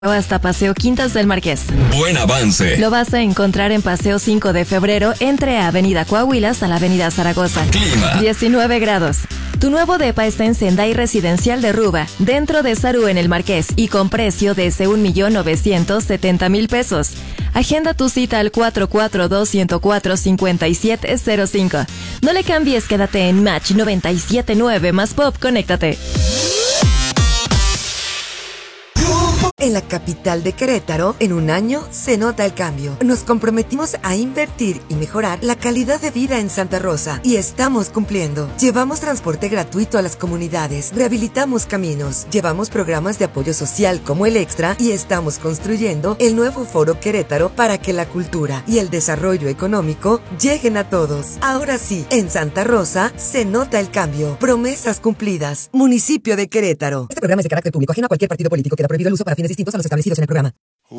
hasta Paseo Quintas del Marqués. Buen avance. Lo vas a encontrar en Paseo 5 de Febrero entre Avenida Coahuila hasta la Avenida Zaragoza. Clima. 19 grados. Tu nuevo depa está en Sendai Residencial de Ruba, dentro de Saru en el Marqués y con precio de 1,970,000 pesos. Agenda tu cita al 442-104-5705. No le cambies, quédate en Match 97.9 más Pop, conéctate. En la capital de Querétaro, en un año, se nota el cambio. Nos comprometimos a invertir y mejorar la calidad de vida en Santa Rosa y estamos cumpliendo. Llevamos transporte gratuito a las comunidades, rehabilitamos caminos, llevamos programas de apoyo social como el Extra y estamos construyendo el nuevo Foro Querétaro para que la cultura y el desarrollo económico lleguen a todos. Ahora sí, en Santa Rosa se nota el cambio. Promesas cumplidas. Municipio de Querétaro. Este programa es de carácter público, ajeno a cualquier partido político. Queda prohibido el uso para fines distintos a los establecidos en el programa.